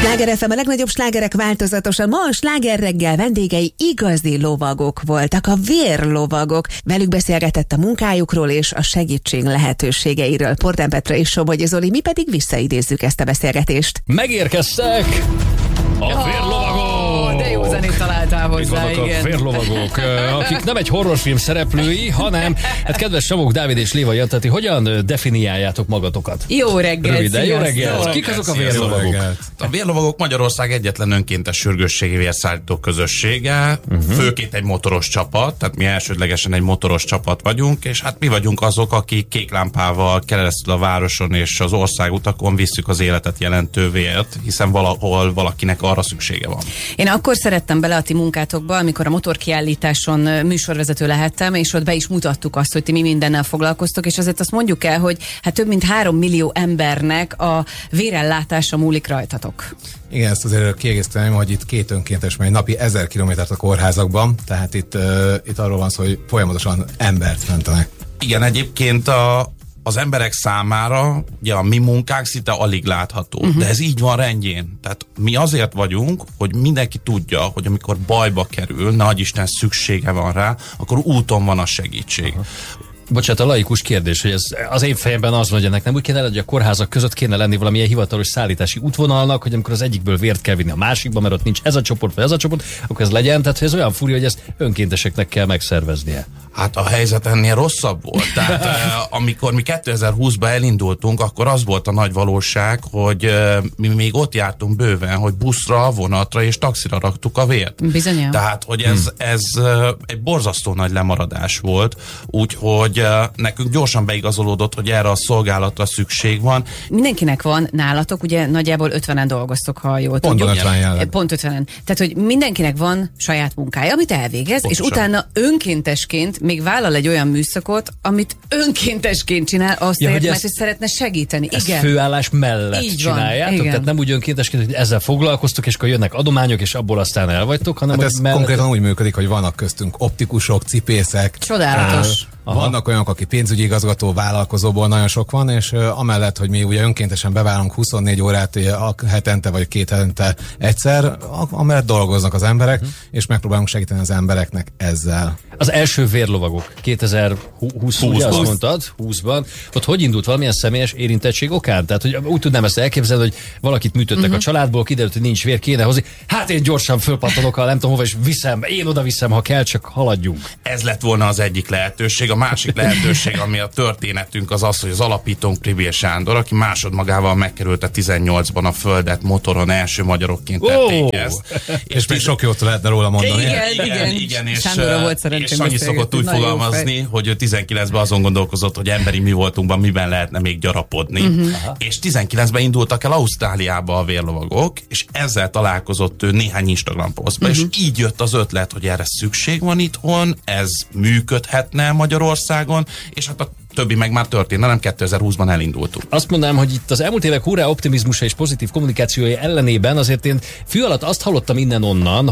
Sláger FM, a legnagyobb slágerek változatosan. Ma a Sláger reggel vendégei igazi lovagok voltak, a vérlovagok. Velük beszélgetett a munkájukról és a segítség lehetőségeiről Portán Petra és Somogyi Zoli, mi pedig visszaidézzük ezt a beszélgetést. Megérkeztek a vérlovagok! De jó zenét találtál hozzá, igen. A vérlovagok, akik nem egy horrorfilm szereplői, hanem, hát kedves Savok, Dávid és Léva Jantati, hogyan definiáljátok magatokat? Jó reggelt! Röviden, jó reggelt! Kik azok a vérlovagok? A vérlovagok Magyarország egyetlen önkéntes sürgősségi vérszállító közössége, főként egy motoros csapat, tehát mi elsődlegesen egy motoros csapat vagyunk, és hát mi vagyunk azok, akik kék lámpával keresztül a városon és az országutakon visszük az életet jelentő vért, hiszen valahol valakinek arra szüksége van. Én akkor szerettem bele a ti munkátokba, amikor a motorkiállításon műsorvezető lehettem, és ott be is mutattuk azt, hogy ti mi mindennel foglalkoztok, és azért azt mondjuk el, hogy hát több mint 3 millió embernek a vérellátása múlik rajtatok. Igen, ezt azért kiegészíteném, hogy itt 2 önkéntes megy napi 1000 kilométert a kórházakban, tehát itt arról van szó, hogy folyamatosan embert mentenek. Igen, egyébként az emberek számára ugye a mi munkánk szinte alig látható, de ez így van rendjén. Tehát mi azért vagyunk, hogy mindenki tudja, hogy amikor bajba kerül, nagyisten szüksége van rá, akkor úton van a segítség. Bocsánat, a laikus kérdés, hogy ez az én fejemben az van, hogy ennek nem úgy kéne lenni, hogy a kórházak között kéne lenni valamilyen hivatalos szállítási útvonalnak, hogy amikor az egyikből vért kell vinni a másikba, mert ott nincs ez a csoport vagy ez a csoport, akkor ez legyen. Tehát ez olyan furja, hogy ezt önkénteseknek kell megszerveznie. Hát a helyzet ennél rosszabb volt. Tehát amikor mi 2020-ban elindultunk, akkor az volt a nagy valóság, hogy mi még ott jártunk bőven, hogy buszra, vonatra és taxira raktuk a vért. Bizony. Tehát, hogy ez egy borzasztó nagy lemaradás volt, úgyhogy nekünk gyorsan beigazolódott, hogy erre a szolgálatra szükség van. Mindenkinek van nálatok, ugye nagyjából 50-en dolgoztok, ha jól tudjuk. Pont 50-en. Tehát, hogy mindenkinek van saját munkája, amit elvégez, pontosan. És utána önkéntesként még vállal egy olyan műszakot, amit önkéntesként csinál, azt mert hogy szeretne segíteni. Ezt főállás mellett így csináljátok? Tehát nem úgy önkéntesként, hogy ezzel foglalkoztok, és akkor jönnek adományok, és abból aztán elvagytok, hanem hát ez konkrétan úgy működik, hogy vannak köztünk optikusok, cipészek. Csodálatos. Vannak olyanok, aki pénzügyi igazgató, vállalkozóból nagyon sok van, és amellett, hogy mi ugye önkéntesen bevállalunk 24 órát hetente vagy 2 hetente egyszer, amellett dolgoznak az emberek, és megpróbálunk segíteni az embereknek ezzel. Az első vérlovagok 2020, ugye azt mondtad, 20-ban, ott hogy indult, valamilyen személyes érintettség okán? Tehát, hogy úgy tudnám ezt elképzelni, hogy valakit műtöttek a családból, kiderült, hogy nincs vér, kéne hozni. Hát én gyorsan fölpattanok, nem tudom hova, és én oda viszem, ha kell, csak haladjunk. Ez lett volna az egyik lehetőség. A másik lehetőség, ami a történetünk, az az, hogy az alapítónk Privér Sándor, aki másodmagával megkerülte 18-ban a földet motoron, első magyarokként tették ezt. És még sok jót lehetne róla mondani. Igen, és Sanyi szokott úgy fogalmazni, hogy ő 19-ben azon gondolkozott, hogy emberi mi voltunkban miben lehetne még gyarapodni. És 19-ben indultak el Ausztráliába a vérlovagok, és ezzel találkozott ő néhány Instagram posztba, és így jött az ötlet, hogy erre szükség van itthon, ez működhetne Magyarországon, és hát a többi meg már történelem, 2020-ban elindultunk. Azt mondanám, hogy itt az elmúlt évek hurrá optimizmusa és pozitív kommunikációja ellenében azért én fű alatt azt hallottam innen-onnan,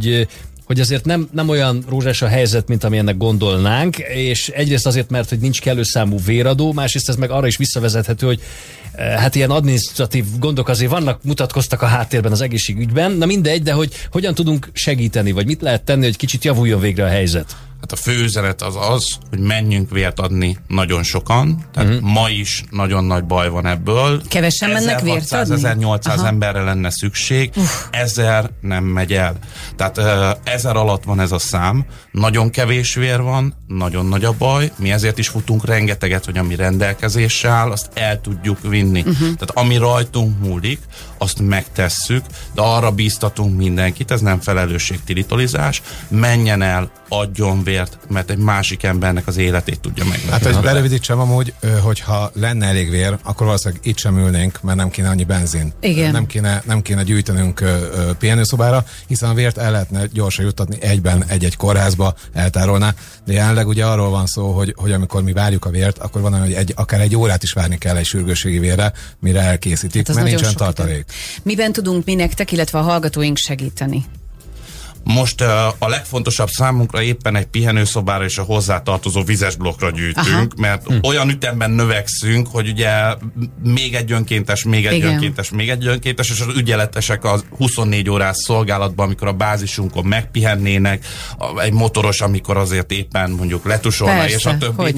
hogy azért nem olyan rózsás a helyzet, mint amilyennek gondolnánk, és egyrészt azért, mert hogy nincs kellő számú véradó, másrészt ez meg arra is visszavezethető, hogy hát ilyen adminisztratív gondok azért vannak, mutatkoztak a háttérben az egészségügyben, na mindegy, de hogy hogyan tudunk segíteni, vagy mit lehet tenni, hogy kicsit javuljon végre a helyzet? Hát a fő üzenet az, hogy menjünk vért adni nagyon sokan. Tehát ma is nagyon nagy baj van ebből. Kevesen mennek vért adni? 1800 emberre lenne szükség. 1000 nem megy el. Tehát 1000 alatt van ez a szám. Nagyon kevés vér van, nagyon nagy a baj. Mi ezért is futunk rengeteget, hogy ami rendelkezésre áll, azt el tudjuk vinni. Tehát ami rajtunk múlik, azt megtesszük, de arra bíztatunk mindenkit, ez nem felelősségtilitolizás, menjen el, adjon vért, mert egy másik embernek az életét tudja megvenni. Hát, hogy lerövidítsem amúgy, hogyha lenne elég vér, akkor valószínűleg itt sem ülnénk, mert nem kéne annyi benzin. Igen. Nem kéne gyűjtenünk pihenőszobára, hiszen a vért el lehetne gyorsan juttatni egyben egy-egy kórházba, eltárolná. De jelenleg ugye arról van szó, hogy amikor mi várjuk a vért, akkor van olyan, hogy akár egy órát is várni kell egy sürgősségi vérre, mire elkészítik, hát mert nincs olyan tartalék. Miben tudunk mi nektek, illetve a hallgatóink segíteni? Most a legfontosabb számunkra éppen egy pihenőszobára és a hozzátartozó vizes blokkra gyűjtünk, mert olyan ütemben növekszünk, hogy ugye még egy önkéntes, és az ügyeletesek a 24 órás szolgálatban, amikor a bázisunkon megpihennének, egy motoros, amikor azért éppen mondjuk letusolna, és a többi,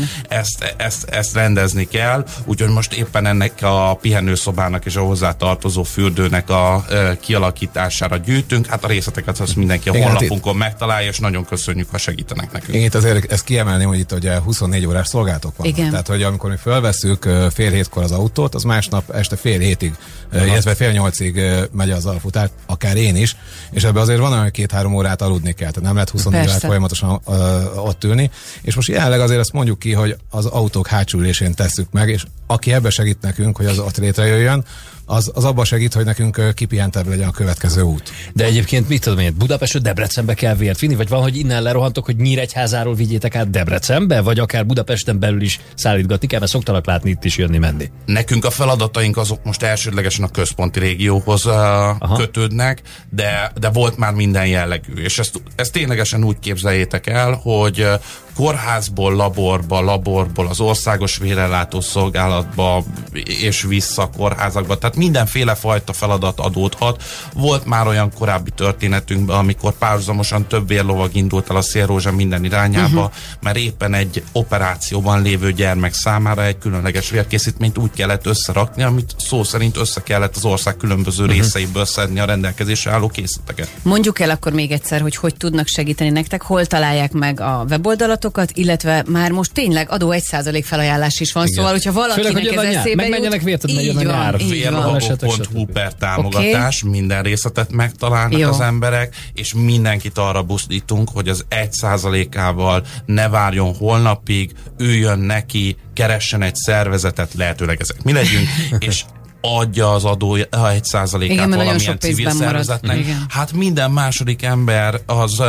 ezt rendezni kell, úgyhogy most éppen ennek a pihenőszobának és a hozzátartozó fürdőnek a kialakítására gyűjtünk, hát a részleteket azt mindenki a honlapunkon megtalálja, és nagyon köszönjük, ha segítenek nekünk. Én itt azért ezt kiemelném, hogy itt ugye 24 órás szolgálatok vannak. Igen. Tehát, hogy amikor mi fölvesszük fél hétkor az autót, az másnap este fél hétig, illetve fél nyolcig megy az alfutár, akár én is, és ebbe azért van olyan 2-3 órát aludni kell, tehát nem lehet 24 órát folyamatosan ott ülni, és most jelenleg azért azt mondjuk ki, hogy az autók hátsó ülésén tesszük meg, és aki ebbe segít nekünk, hogy az ott létrejöjjön, az abban segít, hogy nekünk kipihentebb legyen a következő út. De egyébként mit tudom én, Budapestről Debrecenbe kell vért vinni, vagy van, hogy innen lerohantok, hogy Nyíregyházáról vigyétek át Debrecenbe, vagy akár Budapesten belül is szállítgatni kell, mert szoktalak látni itt is jönni-menni. Nekünk a feladataink azok most elsődlegesen a központi régióhoz kötődnek, de volt már minden jellegű, és ezt ténylegesen úgy képzeljétek el, hogy kórházból, laborból az országos vérellátó szolgálatba és vissza kórházakba, tehát mindenféle fajta feladat adódhat. Volt már olyan korábbi történetünkben, amikor párhuzamosan több vérlovag indult el a Szélrózsa minden irányába, mert éppen egy operációban lévő gyermek számára egy különleges vérkészítményt úgy kellett összerakni, amit szó szerint össze kellett az ország különböző részeiből szedni a rendelkezésre álló készleteket. Mondjuk el akkor még egyszer, hogy tudnak segíteni nektek, hol találják meg a weboldalatokat, illetve már most tényleg adó 1% felajánlás is van, szóval, hogyha valakinek ez eszébe jut, megmenjenek vért, hogy megjön a nyár. Vérlovagok.hu per támogatás, minden részletet megtalálnak az emberek, és mindenkit arra buzdítunk, hogy az 1%-ával ne várjon holnapig, üljön neki, keressen egy szervezetet, lehetőleg ezek mi legyünk, és adja az adó 1%-át valamilyen civil szervezetnek. Hát minden második ember az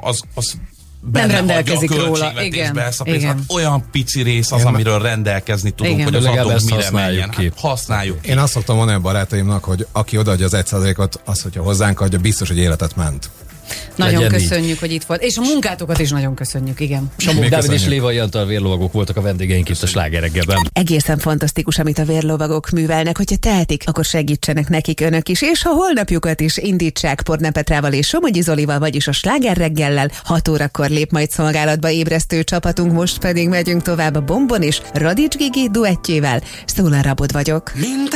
nem rendelkezik róla. Igen. Hát olyan pici rész az, amiről rendelkezni tudunk, hogy az adók mire menjen. Hát használjuk ki. Én azt szoktam mondani a barátaimnak, hogy aki odaadja az 1%-ot, az, hogyha hozzánk adja, biztos, hogy életet ment. Nagyon köszönjük, hogy itt volt. És a munkátokat is nagyon köszönjük, igen. Samuk Dávid és Lévai Antal vérlovagok voltak a vendégeink itt a Sláger reggelben. Egészen fantasztikus, amit a vérlovagok művelnek, hogyha tehetik, akkor segítsenek nekik önök is, és ha holnapjukat is indítsák Portner Petrával és Somogyi Zolival, vagyis a Sláger reggellel, 6 órakor lép majd szolgálatba ébresztő csapatunk, most pedig megyünk tovább a Bombon és Radics Gigi duettjével. Szól a Rabod vagyok.